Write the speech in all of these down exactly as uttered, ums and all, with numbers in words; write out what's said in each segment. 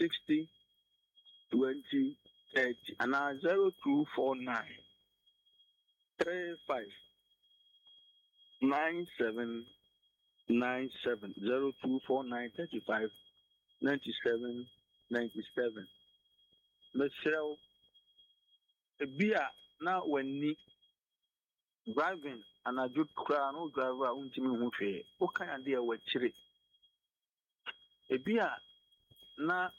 sixty twenty thirty and now zero two four nine three five nine seven nine seven zero two four nine thirty five ninety seven ninety seven. Michelle, a beer now when ni driving and a good crown or driver untimi hufe. What kind of deal with chiri? A beer na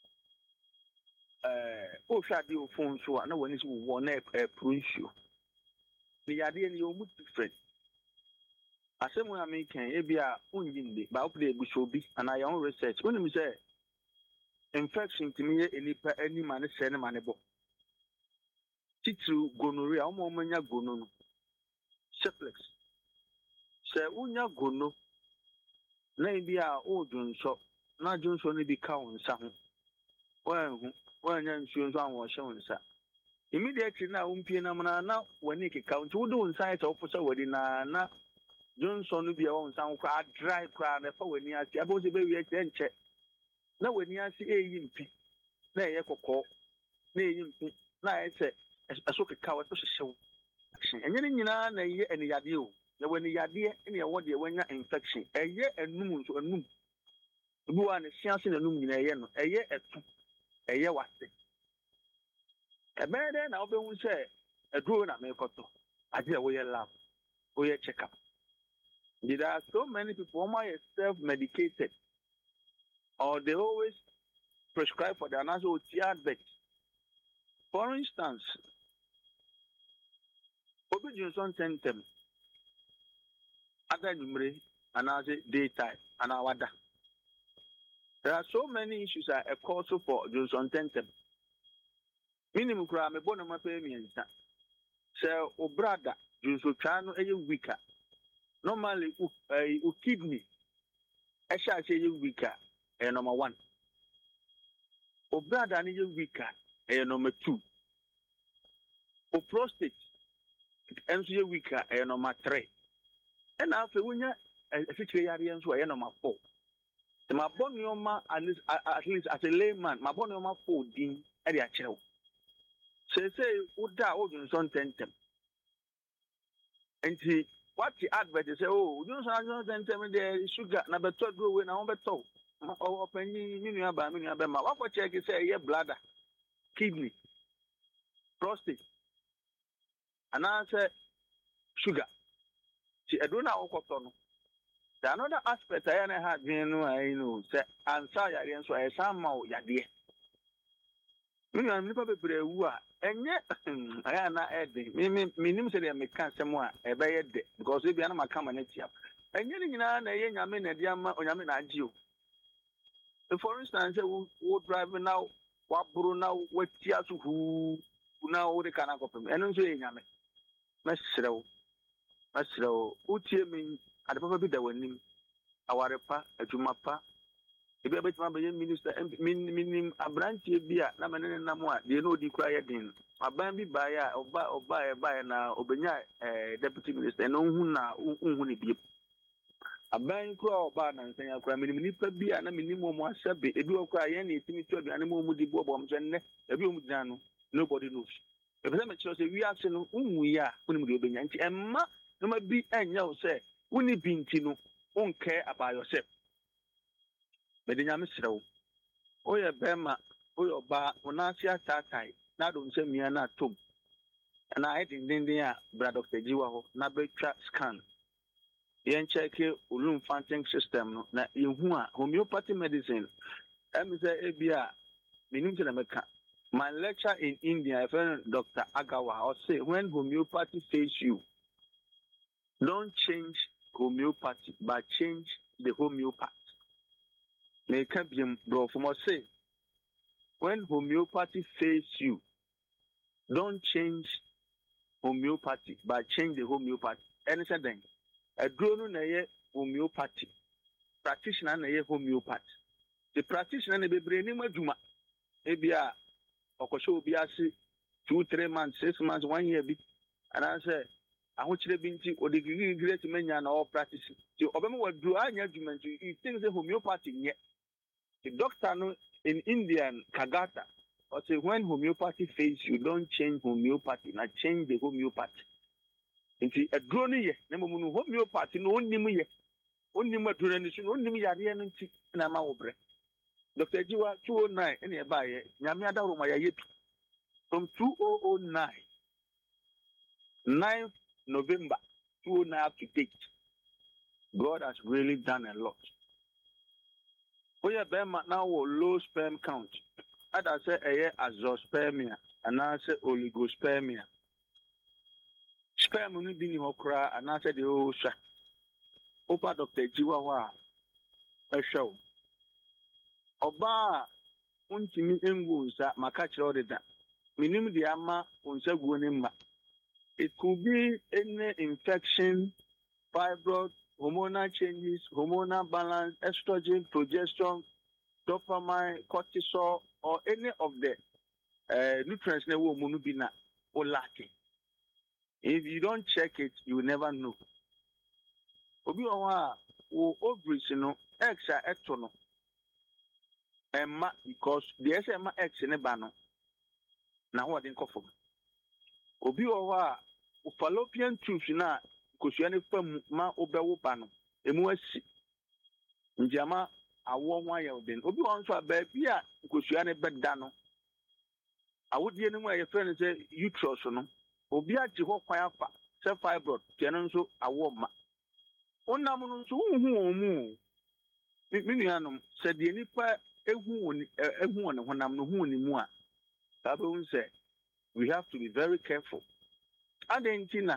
eh o shadi o phone so na when is one a issue. The idea ni o mu different. Asem we American e bia unjinde ba opde egusobi and I own research. When me say infection timi ye enipa ani mane se ne mane bo. Titru gonorrhea o mo manya gono no. Syphilis. Se unya gono na bia o dunso na dunso ne bi ka wonsa ho. Wan wan nya nsuo nso an wo hye wonsa. Immediately na umpie na na na wani ke count wo do wonsa e to ofo wadi na na Johnson be on some crowd dry crowd for when you see about the baby attention. Now when you see a yimpi, na ye koko, na yimpi, na I say a soak a cow to show. And then you know, na ye and yadio. Now when the idea in your body when you're infection, a year and noon to a noon. Who are the chance in a noon in a year, a year at two, a year what thing. A man then I'll be say a drone at me cotto. I did we love, we check up. There are so many people who are self-medicated, or they always prescribe for their nasal advert. For instance, Obi Johnson sent them other numeri and as daytime and awada. There are so many issues that are cause for Johnson Tentem. Minimum crime, a bonus payment. So, O brother, Johnson Chano, a weaker. Normally, uh, uh, kidney, I shall say you weaker, uh, number one. O brother, you weaker, uh, number two. O prostate, and so you weaker, uh, number three. And after when you're a situation, so I number four. The my bonoma, at least, at least as a layman, my bonoma four, Dean, at your child. So say, would that old son tentem? And he what the advert say, oh, you know, tell me the sugar, number two, go when I want to or penny, you know, about me, about my what check is say, yeah, bladder, kidney, prostate, and I say, sugar. See, I don't know what to the another aspect I had, you know, I know, say, answer your so I somehow, ya dear. Me and me papa bre wu a enye aya na ede me me minim se de me kan sem a e be ye de because e bia na maka ma na tia enye ni nyina na ye nyame na de ama onyame na agi o. For instance we we drive now wa buru now we tia so hu na wo de kana kopem eno so ye nyame mesrew mesrew utie me ade papa bi da wanim awarepa adwumapa ebi abetima be minister minim abrantie bia na menene nam a de no di kura ye din aban bi ba ya oba oba e ba na obenya eh deputy minister no hu na hu ni bi aban kura oba na nsanya kura minim nipa bia na minim mo asabe ebi okura ye na etimi to aduane mo mu di bo bo mse nne ebi omu dina no nobody knows ebi se me kiro se wi ase no unwu ya unim de obenya nti emma no ma bi enya wo se uni binti no unke about yourself. But the Yamisro, oh, yeah, Bema, oh, your bar, Onasia Tatai, not on send me a nut too. And I didn't India, Brad Doctor Jiwa, Nabetra scan. Yen check your Ulum Fanting system, na in homeopathy medicine. M Z A B R, meaning to America. My lecture in India, I found Doctor Agawa, or say, when homeopathy fails you, don't change homeopathy, but change the homeopath. May come bro from us say when homeopathy fails you, don't change homeopathy but change the homeopathy. And then a drone na homeopathy practitioner na homeopath. The practitioner na be brainy maduma. Ebia okosho obi ase two, three months, six months, one year bi. And I say I want you to be o degree great menya na all practice. So obema wa do anya argument you think say homeopathy nye. The doctor no in Indian, Kagata, or say when homeopathy fails you, don't change homeopathy, not change the homeopathy. Nti aduro no ye na mmom no homeopathy no onnim ye onnim aduro no so onnim yare no nti na ma wo bre Doctor Jiwa two oh nine ene e ba ye nyame adaro ma ye from two thousand nine ninth November two thousand nine up to date. God has really done a lot. We are now low sperm count. As I say, a azoospermia and I say oligospermia. Sperm no bi ni hokra and I say the osha. Opa Doctor Jiwa a show. Oba untimi engu nsa maka kire odeda. Minim de ama onsa guo ne ma. It could be any infection, fibroid, hormonal changes, hormonal balance, estrogen, progesterone, dopamine, cortisol, or any of the uh, nutrients that will be or lacking. If you don't check it, you will never know. Obi owa wo ovaries no X a ectono. Emma because the S M X ne ba no. Na ho den kofo. Obi owa wo fallopian tubes na kosua ne fam ma obewo ba no. Emu asi. Njama awo ho aye den. Obi won so ba bia kosua ne beda no. Awodie ne mu aye friend say uterus no. Obi agye ho kwan afa se fibroid tiano nso awo ma. Onam no nso hu omu. Mi nuanom se de nipa ehu oni ehu oni honam no hu oni mu a. Bible say we have to be very careful. Adentina.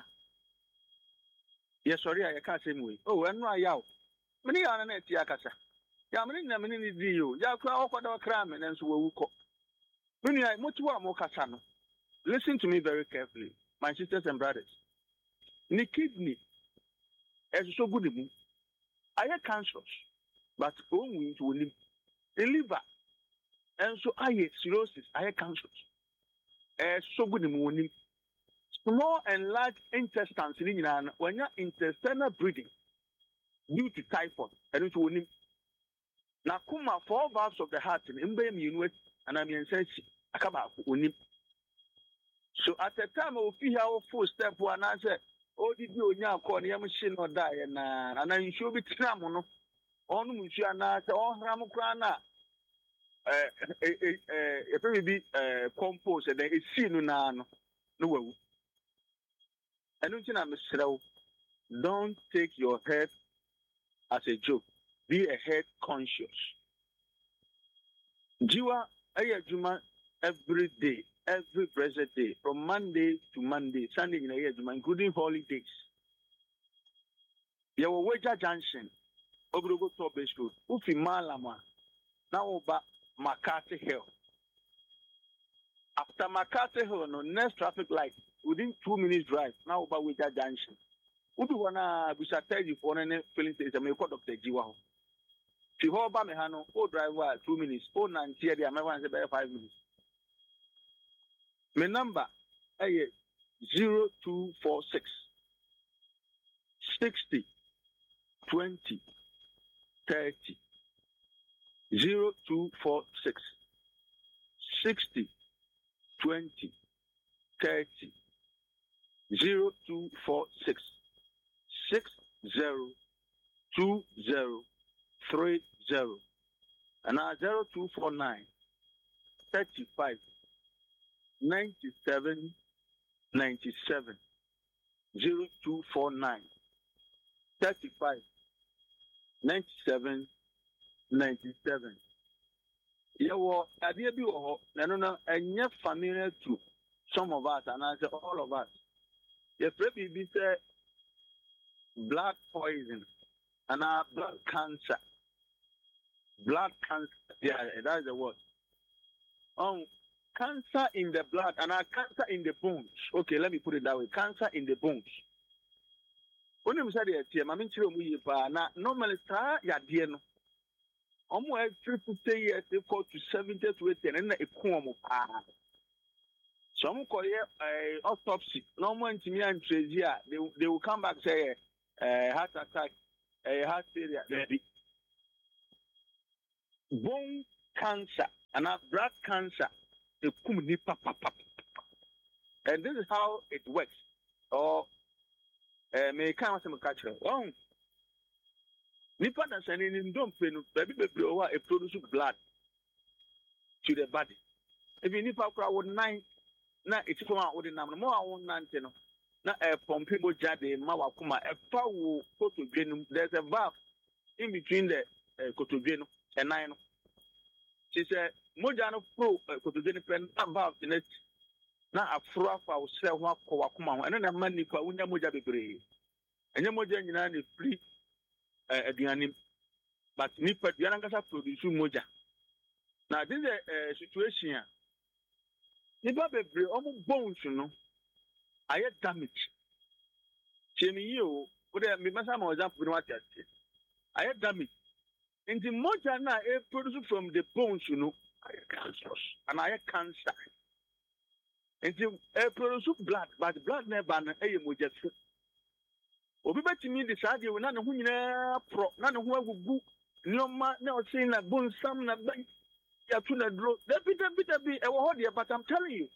Yes, sorry, I can't say me. Oh, and no yaw. Many are an etia kasa. Ya many na many di you. Ya kwa okwa crime and so we ko. Many I mutuwa mo kasano. Listen to me very carefully, my sisters and brothers. Ni kidney is so good. I have cancers, but only to live. The liver, and so I have cirrhosis. I have cancers. Eh, so good. Small and large intestines in when you're intestinal bleeding due to typhoid, and it will name. Now, come four valves of the heart in Mbem Unit, and I'm in sense, I come out. So at the time of feel how full step one answer, oh, did you now call the machine or die and and I should be tramono on Muciana or Ramokrana. A very big compost and a sin no no. And don't take your head as a joke. Be a head conscious. Jiwa ayajuma every day. Every blessed day, from Monday to Monday, Sunday in a year, including holidays. You will wait at junction, Obrogo Tobe School, Ufi Malama, now about McCarthy Hill. After McCarthy Hill, no next traffic light, within two minutes drive, now about Wita Junction. Ubi wana, we shall tell you for any filling station, may call Doctor Jiwa. If you hold Bamehano, or drive two minutes, or nine, here, the American say five minutes. My number is zero two four six sixty twenty thirty zero two four six sixty twenty thirty zero two four six six zero two zero three zero and now zero two four nine thirty five ninety-seven ninety-seven zero two four nine thirty-five ninety-seven ninety-seven. Yeah, well, idea be no no no, and yet familiar to some of us and I say all of us. Yeah, maybe be say blood poison and our blood cancer. Blood cancer, yeah, that's the word. Um Cancer in the blood and our cancer in the bones. Okay, let me put it that way. Cancer in the bones. When you say that, I mean, normally, ya dear no. Almost fifty years, they go to seventy to eighty, and then a comb. Some call it a autopsy. No one to me and Tresia, they they will come back say a heart attack, a heart failure, maybe. Bone cancer and a blood cancer, the kum nipa papa. And this is how it works. Or uh, may come some catcher. Oh, nipa na sending in don't pay no baby baby over a produce blood to the body. If you nipa crowd would nine, na it's from out with the number more I won't know. Na a pumping jade mawakuma a foul cotogenum. There's a valve in between the uh, cotogenum and nine. She said, Mojano pro cotogenum pen valve in it. Na a frock will sell one coakuma and then a money for Unya Moja be and Yamoja is free at the anim. But Nipa Yanagasa produce Moja. Now, this is a situation. Nipa be almost bones, you know. I had damage. Jamie, you would have been some example. I had damage. In the Mojana, a produce from the bones, you know, I had cancer. And I had cancer. And the produce blood, but blood never an a moja. Obi to me decide you none who pro, none who will book. No man, no saying that bone some na bank. Yatuna draw. That bit a bit a bit a warrior, but I'm telling you.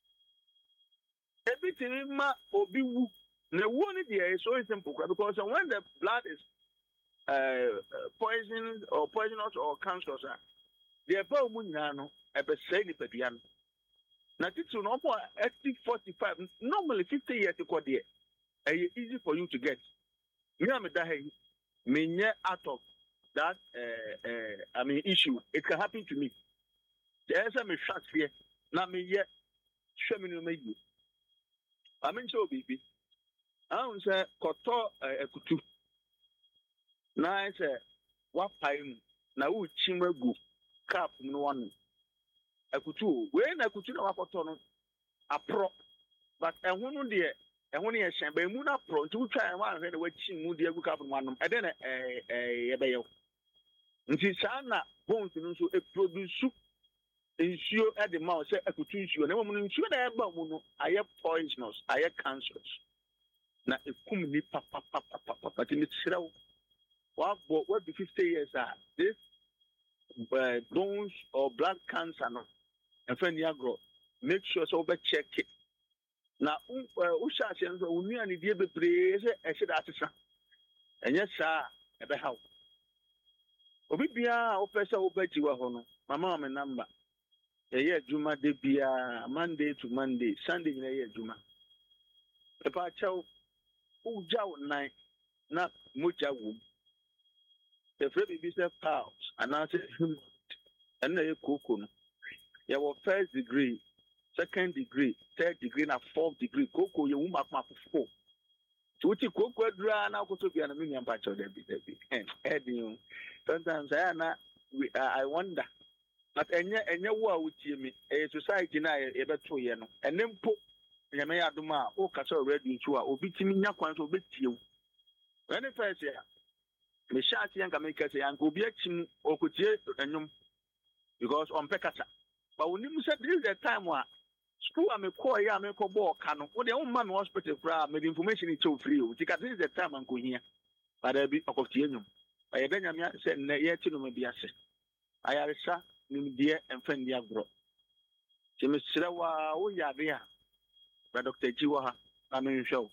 Everything ma obi wu. The one is so simple because when the blood is uh, poisoned or poisonous or cancerous, the about munano ever say the pedian. Now it's no more forty-five, normally fifty years to quad year. Easy for you to get. Me am dahe me nye out of that uh, uh, I mean issue. It can happen to me. There's a me shot here. Now me yet show me no me you. I mean so baby. I don't say koto a kutu. Na I say what paim na u chimwe gu cap no one. A kutu when a kutu na wakoto no a pro but a one dear and when you say be mu na pro to try and one when we chimu dear gu cap one and then a a bayo. Nti sana bones no so e produce ensure at the mouth say akutu ensure na mo ensure na eba mu no aye poisonous aye cancerous na ekum ni papa papa papa but me tsiraw wa bo what be fifty years are this uh, bones or blood cancer no and friend ya grow make sure so be check it na u sha se so unu ani die bebre se e se da atesa enye sa e be haw obi bia o pese o ba jiwa ho no mama me number yeah, Juma de Bia, Monday to Monday, Sunday, yeah, Juma. If I tell who jow night, not much I would. The Freddy business pals, and I said, and they cook. You have first degree, second degree, third degree, and fourth degree. Coco, you won't have four. To which you cook, dry, and I'll go to be an American patch of them. Sometimes I wonder. But any any war with me, a society na a better year, and then put Yamaya Duma, or Castle Ready to a obitimi Yakwan to bit you. When it first year, the Shati and Kamika say, and go be a team or could you and because on Pekata. But when you said this is the time where school I'm a core, I'm a cobble canon, or the old man hospital made information into free. Because this is the time I'm going here. But I'll be of the I then I said, yet to me be a say. I are a dear and friend dear bro. She Miss Sirawa, oh, yeah, dear. But Doctor Jiwa, I mean, show.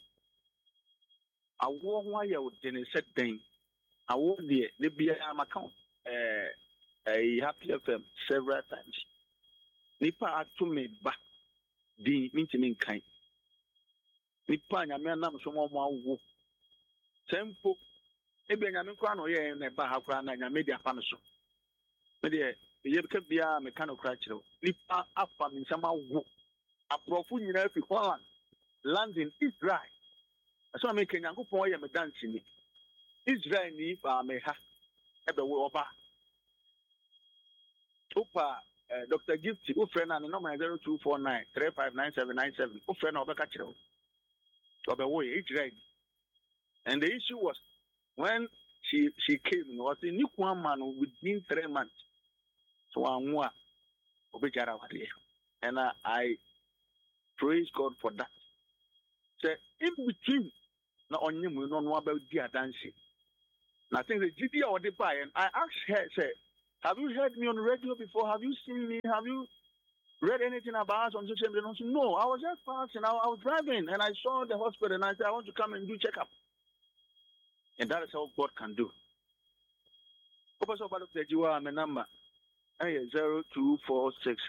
I won't why you would then set thing. I won't dear, the beer am account. A happy of them several times. Nipa to me back the meeting kind. Nipa, I mean, I'm so more. Tempo, maybe I'm a crown or yeah, and a bahakran and I made a panaso. Media, you can be a mechanical crutch. Nipa up in some wo. A profund in every one. Landing is dry. So I'm making a good point. I'm dancing. It's dry, Nipa may have ever over. Opa, Doctor Gifty, who friend and number zero two four nine three five nine seven nine seven. Who friend of the catcher. So the way it's right. And the issue was when she she came, was a new one man within three months. So I'm one. And I, I praise God for that. So in between, not only we don't know about dear dancing. I think the G P or the buy, and I asked her, say, Have you heard me on the radio before? Have you seen me? Have you read anything about us on social media? No, I was just passing. I, I was driving and I saw the hospital and I said, I want to come and do checkup. And that is how God can do. Open up the you are my number. Zero two four six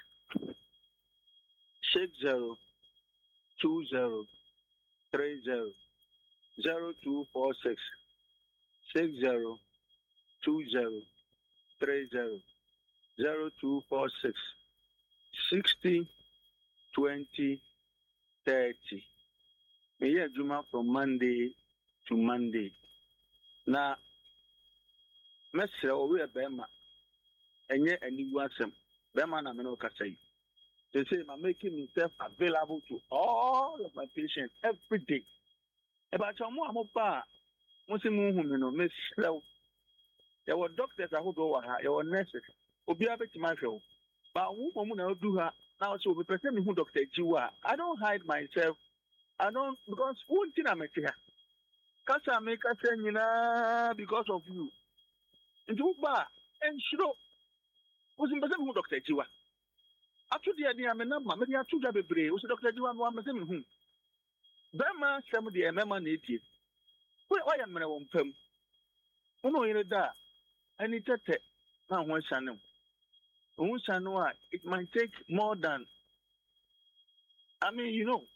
six zero two zero three zero zero two four six six zero two zero three zero zero two four six sixty twenty thirty. Me yeah Juma from Monday to Monday. Na mesra owe bema enye anigu asem bema na me no kasa yi. They say I'm making myself available to all of my patients every day. About your more amopa mo se mu hu me no mesra. There were doctors I who go ha, there were nurses. Obi abeti ma hwe. But who mo na do ha now so be person me hu Doctor Jiwa. I don't hide myself. I don't because one thing I'm here. Kasa make us nyina because of you. Ndu ba en shiro. Was in person hu Doctor Jiwa. Atu dia dia me na ma me dia tu ja bebre. O se Doctor Jiwa no am se me hu. Ba ma sem dia me ma na etie. Why why am na won pam. Ono yire da ani tete na ho channel. Ho channel it might take more than I mean you know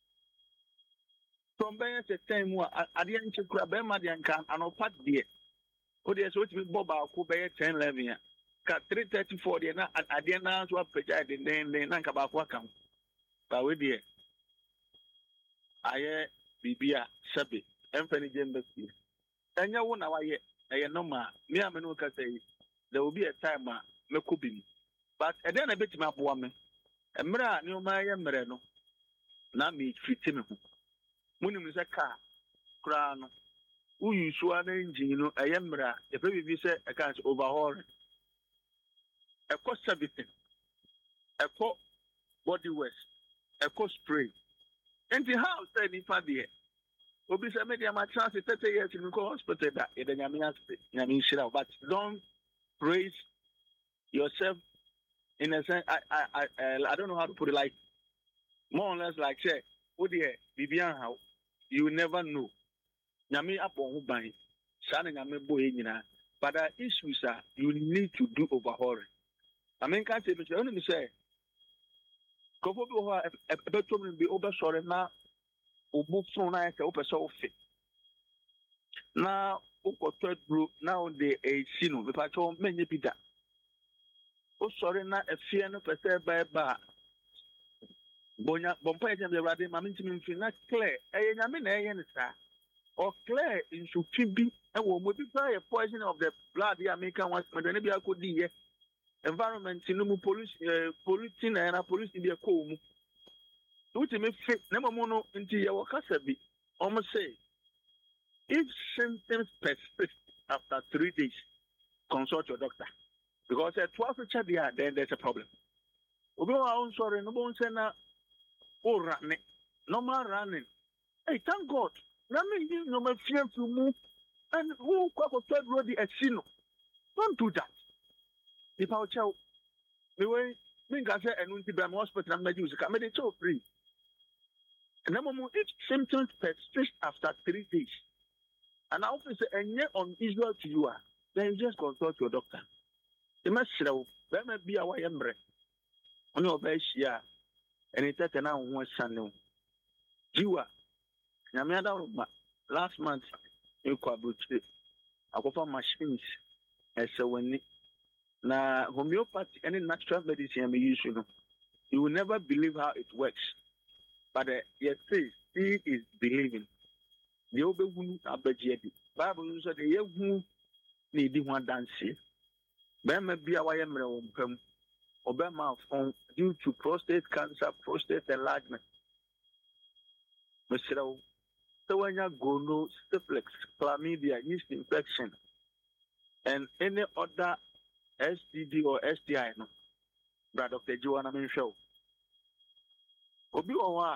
from there to time wa ade anche kura be ma de anka anopa de o de so ti bo ba ko be ten eleven ya ka three thirty four de na ade na so apagya de den den na nka ba ko aka ba we de aye bibia sabe emfani jembe fi enya wo na waye eye normal me amenu ka say there will be a time ma me ko bi but e den na betima aboa me emra ni o ma ye mre no na me fiti me ho munim se ka kra no uyu so ana engine no eye mra e pe bibi se e kan overhaul e ko servicing e ko body wash e ko spray enti house say ni fa de obi se me de ma chance thirty years in go hospital da e de nyame ase nyame shira but don't praise yourself in a sense I I I I don't know how to put it like more or less like say what the Bibian how you never know. Nyame upon who by Shannon Yame boy, but the issues are you need to do overhauling. I mean, can't say, but only say, Kobo a better be over sorry now, or book so nice, open so fit. Now, Oko third group now the a sino, if I told many people. Oh, sorry, not a fear no per se by bar. Bonya Bompay and the Radim, Mammy, not clear, a yamin, a or clear in Sufibi, and would be a poison of the blood the American was, but then I could be environment in the police, polluting and a police in their comb. Do to me fit, never mono into your casabi. Almost say, if symptoms persist after three days, consult your doctor. Because at twelve there, then there's a problem. We are sorry, no one say na oh running, no more running. Hey, thank God. Now me you no more fear to move and who quack of third road the sino. Don't do that. If I tell the way me can say and when the hospital and use can make it so free. And then if symptoms persist after three days, and officer and yet unusual to you are, then just consult your doctor. The must show there may be a way embrace. On your best year, and it's at an hour one channel. You are Yamada last month in Kwabuchi. I go for machines as a when na homeopathy any natural medicine we use you know. You will never believe how it works. But uh, yes, see is believing. The obe who abejedi. Bible says the ye who need one dance. Bema be a wayemre wompam obema from due to prostate cancer, prostate enlargement. Misrao, so when you go no syphilis, chlamydia, yeast infection, and any other S T D or S T I, no, but Doctor Joanna Min show. Obi Owa,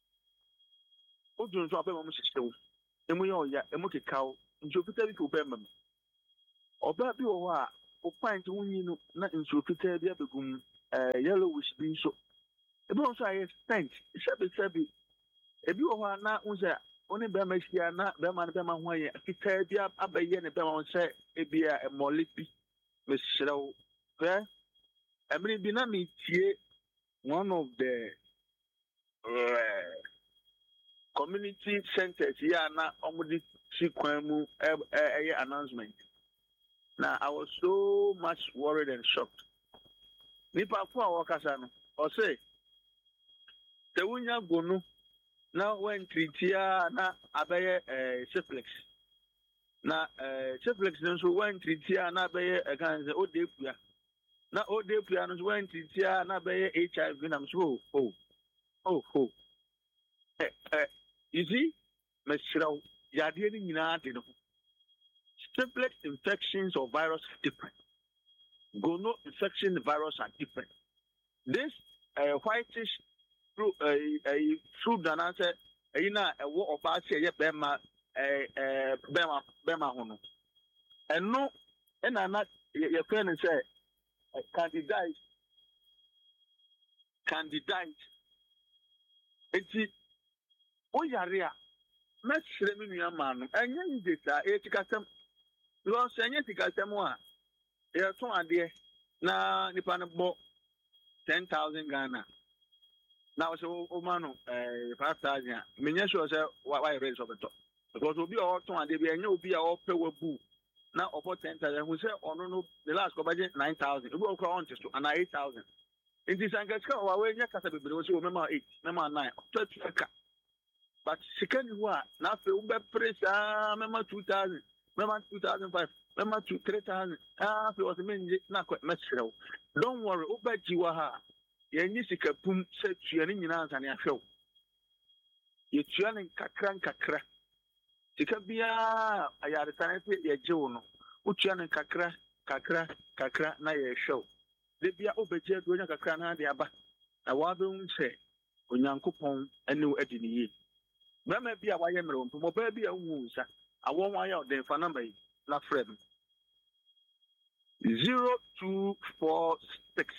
Ojo drop a moment still, and we all ya, and what a cow, and Jupiter to Bemam. Oba Owa. o pint wunyi no na nsuo fitaa bi abegum eh yellowish bi nso ebi nso ayɛ stent sɛbi sɛbi ebi wɔ hɔ a na unsa oni bɛma hyia na bɛma no bɛma ho ayɛ fitaa bi abɛyɛ ne bɛma ho sɛ ebi a ɛmɔle bi mesrɛw hwɛ ɛmere bi na metie one of the uh, community centers here na ɔmode si kwan mu ɛyɛ announcement. Now I was so much worried and shocked. Nipa ko a wɔkasa no ɔse sɛ wonya go no na wɔntritia na abɛyɛ eh, syphilis na eh, syphilis no nso wɔntritia na abɛyɛ ɛkan sɛ ode pua na ode pua no nso wɔntritia na abɛyɛ H I V nam so oh oh oh eh, eh, you see mesrɛw yadeɛ no nyinaa de no ho. Syphilis infections or virus are different. Gono infection virus are different. This uh, whitish fruit, uh, uh, fruit that answer, you know, what about say, bema, uh, bema, bema, hono. And no, and I'm not, your friend say, candidate, candidate. It's, oh, yeah, yeah. Let's let me know, man. And you did that, it's custom. Because any tickle a yɛ to adeɛ na nipa no bɔ ten thousand Ghana na wɔsɛ ɔma no ɛɛ five thousand a menyɛ sure sɛ wayɛ ready sɛ ɔbɛtɔ because obi a ɔtɔn adeɛ bi ɛnyɛ obi a ɔpɛ wabu na ɔbɔ ten thousand ɛhu sɛ ɔno no the last kɔbɛgye nine thousand obi ɔkura ɔnte so ana eight thousand nti sankasika wɔ awɔ ɛnyɛ kasa bebree wɔsɛ ɔmɛma eight mɛma nine ɔtɔ tu ɛka but sika ni hɔ a na afei wobɛpere saa mɛma two thousand. Remember two thousand five, remember two, three thousand. Ah, it was a minute, not quite much. Don't worry, Obajiwaha. Yenisika pum said to your in and your show. You're churning kakran kakra. Tikabia, I had a time your jono. Uchian kakra, kakra, kakra, na your show. They be a Obaja doing a kakrana, the abba. I want say, Unyankupon, and new Edini. There may be a Wayamron, Mobile be a wounds. I won't want out there for number not friend. Zero two four six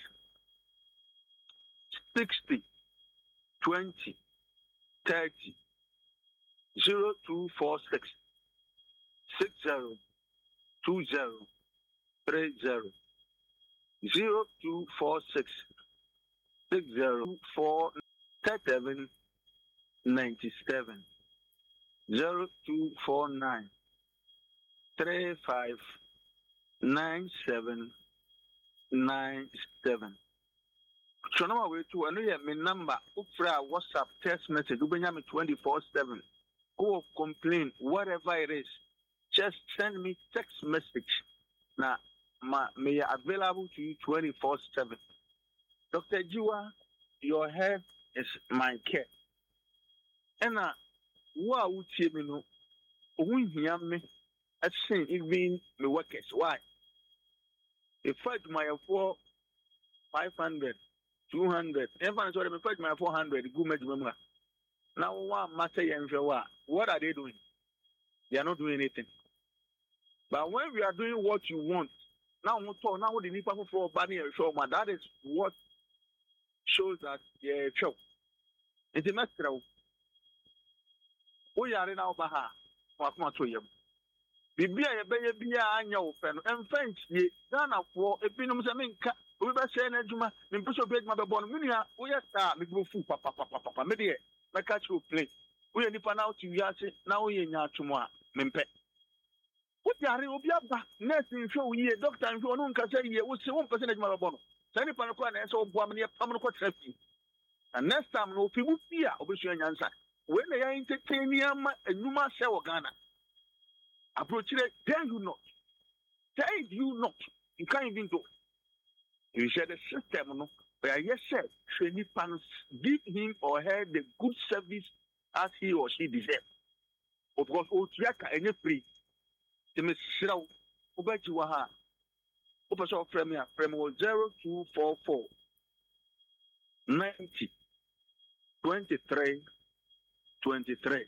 sixty twenty thirty zero two four six six zero two zero three zero zero two four six six zero four seven ninety seven. Zero two four nine three five nine seven nine seven. So now we to another my number. Upra WhatsApp text message. Ubenya me twenty four seven. Go complain whatever it is. Just send me text message. Now, my may available to you twenty four seven. Doctor Jiwa, your head is my care. And uh. Wa utie me no ohun hia me asen even me workers why if fight my for five hundred two hundred even so me fight my four hundred go medjuma now one matter yen what are they doing? They are not doing anything. But when we are doing what you want now now the need for banning a show that is what shows that yeah show it's a matter. We are in our Baha, what much to you. Bibia, a baby, I know, and French, ye, Dana for a pinum Zaminka, we were saying, Juma, in Pusso Bed, Mother Bonmunia, we are star, we go full papa, papa, media, my catch will play. We are nipping out to Yassi, now we are not tomorrow, Mimpe. What are you, Biaba? Nursing show ye, doctor, and for nunca say ye, was one percentage Marabono. Send it on a corner and so Guamania, Pamako Traffic. And next time, no people fear, Obishan answer. When they are entertaining a Numa Sewa Ghana, approach it, tell you not. Tell you not. You can't even do. You said the system, no, where yes, said, should he give him or her the good service as he or she deserves. Of course, Otiaka and free. The Miss Shrow, Obajiwaha, Opasol Premier, Premier zero two four four ninety twenty three. Twenty-three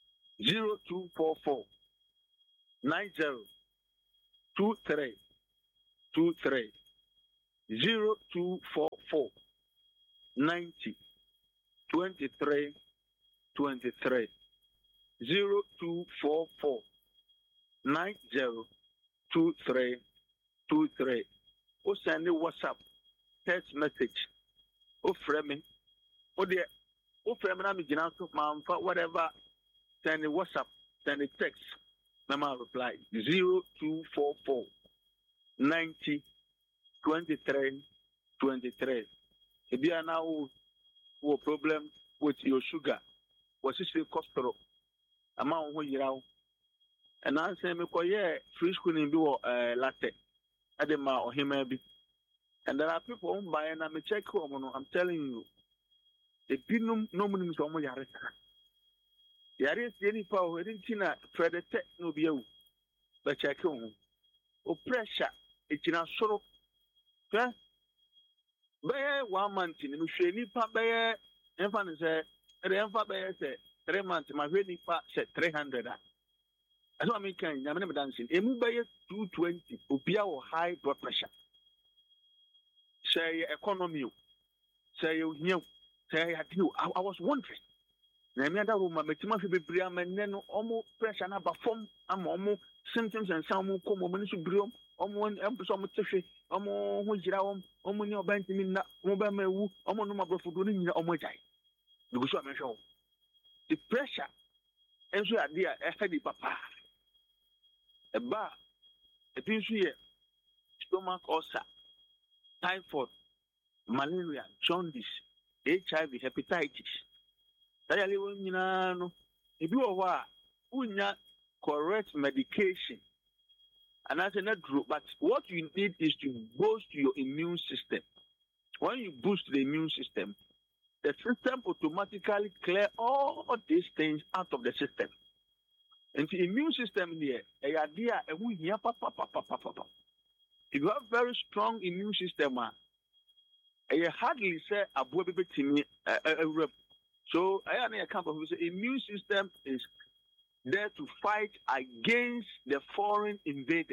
zero two four four nine zero two three two three. zero two four four ninety twenty-three twenty-three. zero two four four nine zero two three two three. O send a WhatsApp text message. O frame o de o frame na me gina so man whatever. Send a WhatsApp, send a text. Mama reply zero two four four ninety twenty-three twenty-three. If you are now a problem with your sugar, what is the cholesterol? Amount who you are, and I say, me call yeah, free screening do uh latte. Adema or him maybe. And there are people who buy and I'm a check home. I'm telling you, the pinum no money from Yareka. Yaris any power, didn't Tina, Fred Tech no be you, but check home. O pressure, it's in a sort of. Bear one month in the Shani Pabaya, and Fan said, and then Fabaya said, three months, my wedding part said three hundred. That's what I mean, I'm never dancing. A mobile two twenty, Upia or high blood pressure. Say economy, say you knew, say I knew. I was wondering. Namia room, my Matima Briam, and then almost pressure and about form, I'm almost symptoms and some come on to Brium, almost some tissue. Omo hujira om omo ni obanti minna omo ba mewu omo no mabrofo do ni omo jai because so mention the pressure enso ade a e hadi papa e ba e pinsu ye stomach ulcer, typhoid, malaria, jaundice, H I V, hepatitis dayale won nyina no e bi wo ho a unya correct medication. And that's not true. But what you need is to boost your immune system. When you boost the immune system, the system automatically clear all of these things out of the system. And the immune system there, if you have very strong immune system, you hardly say a so I can't the immune system is there to fight against the foreign invaders.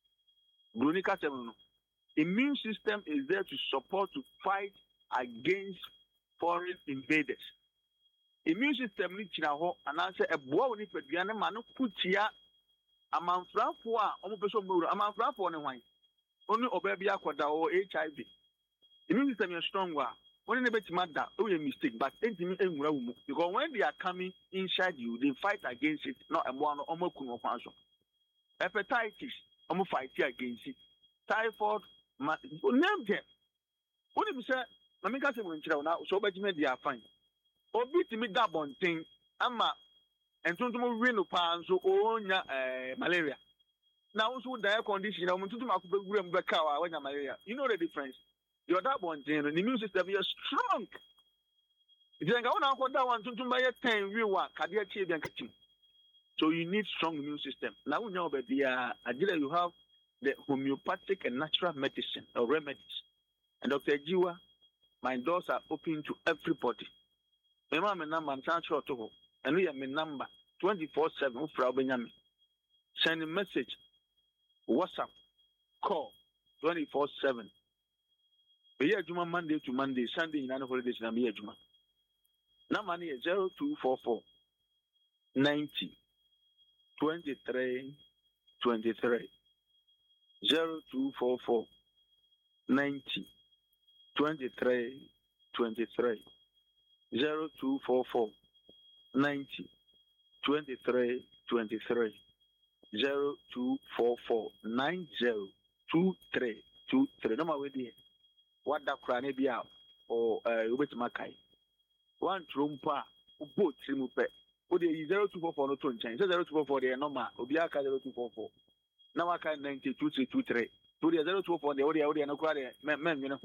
Immune system is there to support to fight against foreign invaders. Immune system ni china ho anase eboa woni paduane ma no kutia amanfrafo a omo peso muro amanfrafo ne hwan oni oba bia akoda o H I V. Immune system is strong wa when they bet mad that, oh, a mistake, but because when they are coming inside you, they fight against it, not a one or more kuno function. Hepatitis, almost fight against it. Typhoid, name them. What if you say, let me say, when you now, so but you they are fine. Or beat me that one thing, ama, and to more reno pan, so own malaria. Now, also, the air conditioner, I'm to my room, the car, when malaria. You know the difference. You're that one, the immune system is strong. If you want that one, to buy a ten, real one, cardiac and catching. So you need strong immune system. Now we know about the uh, idea you have the homeopathic and natural medicine or remedies. And Doctor Jiwa, my doors are open to everybody. My mom and number, I'm short to and we have my number twenty-four seven for Benjamin. Send a message, WhatsApp, call twenty-four seven. We are Juma Monday to Monday, Sunday in another holidays and be Juma. Now money is zero two four four ninety twenty three twenty three zero two four four ninety twenty three twenty three zero two four four ninety twenty three twenty three zero two four four nine zero two three two three. No matter where what that crane be out or uh with Makai. One trumpa boat trimupe. O de zero two four four no to nchen. zero two four four de no ma obiaka zero two four four. Now I can ninety two three two three. To the zero two four de o de o de no kwa de men men you know.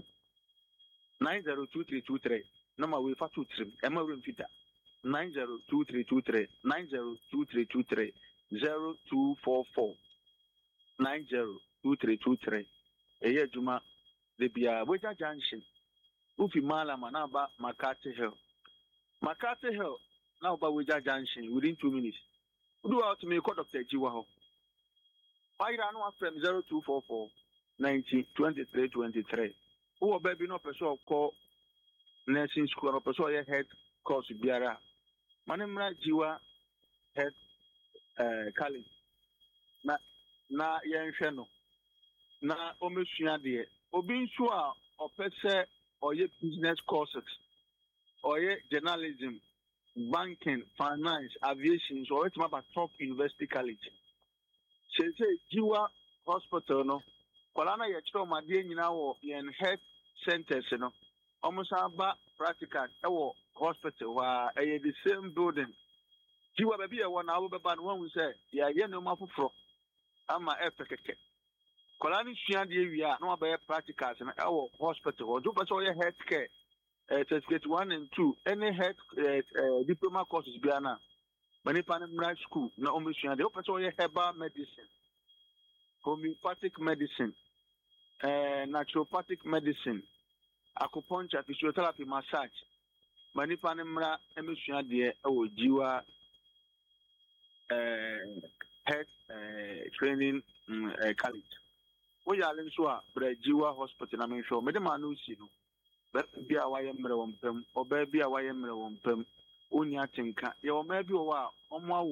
nine zero two three two three. No ma we fa two trim. Emma room fita. nine zero two three two three nine zero two three two three zero two four four nine zero two three two three. Eye juma de bia Weja Junction. Ufi mala manaba Makati Hill. Makati Hill now by Weja Junction within two minutes. Do out to me call Doctor Jiwa. Why run one from zero two four four nineteen twenty-three twenty-three. Who baby no person call nursing school no person head course biara. Manimra jiwa head uh, college. Na na yenhwe no. Na omesua de. Obi nso a opese oye business courses. Oye journalism, banking, finance, aviation, so it's about top university college. She say Jiwa Hospital no. Kolana ye chiro made nyina wo yen health centers no. Almost about practical e wo hospital wa e the same building. Jiwa baby e wona wo beba no wan say ya ye no mafoforo ama e pekeke. Kolani sua de wi a no ba practicals no e wo hospital. Ojo be so ye health care. Uh, certificate one and two, any head uh, uh, diploma courses biana, many panel school, no omission. They open herbal medicine, homeopathic medicine, uh, naturopathic medicine, acupuncture, physiotherapy, massage. Many panel emission there, oh, Jiwa head training uh, college. We are in Swa, but Jiwa Hospital, I mean, sure, Madam Anusi. Be a wire mirror on pem, or baby a wire mirror on pem, only I think, your maybe a while, on my